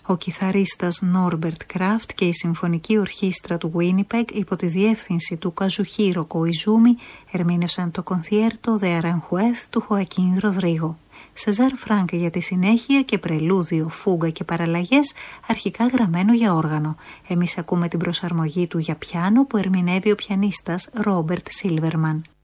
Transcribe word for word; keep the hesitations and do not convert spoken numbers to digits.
Ο κιθαρίστας Νόρμπερτ Κράφτ και η Συμφωνική Ορχήστρα του Winnipeg υπό τη διεύθυνση του Καζουχίρο Κοϊζούμι ερμήνευσαν το κονθιέρτο The Aranjuez του Χοακίν Ροδρίγο. Σεζάρ Φράνκ για τη συνέχεια και πρελούδιο, φούγκα και παραλλαγές, αρχικά γραμμένο για όργανο. Εμείς ακούμε την προσαρμογή του για πιάνο που ερμηνεύει ο πιανίστας Ρόμπερτ Σίλβερμαν.